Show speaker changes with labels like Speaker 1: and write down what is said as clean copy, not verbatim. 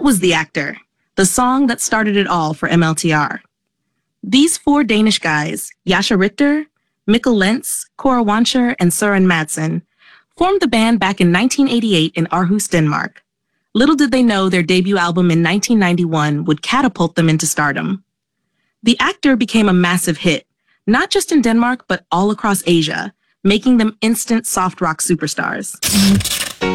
Speaker 1: That was The Actor, the song that started it all for MLTR. These four Danish guys, Jascha Richter, Mikkel Lentz, Cora Wancher, and Søren Madsen, formed the band back in 1988 in Aarhus, Denmark. Little did they know their debut album in 1991 would catapult them into stardom. The Actor became a massive hit, not just in Denmark, but all across Asia, making them instant soft rock superstars.